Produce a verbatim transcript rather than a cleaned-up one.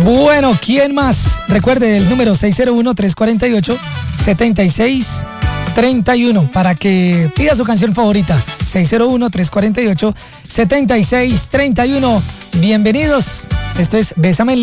Bueno, ¿quién más? Recuerde el número seis cero uno, tres cuatro ocho, siete seis tres uno para que pida su canción favorita. seis cero uno, tres cuatro ocho, siete seis tres uno. Bienvenidos. Esto es Bésame en